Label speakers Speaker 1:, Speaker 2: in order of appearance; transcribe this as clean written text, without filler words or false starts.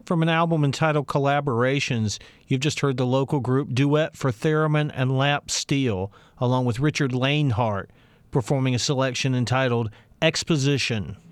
Speaker 1: From an album entitled Collaborations, you've just heard the local group Duet for Theremin and Lap Steel, along with Richard Lanehart, performing a selection entitled Exposition.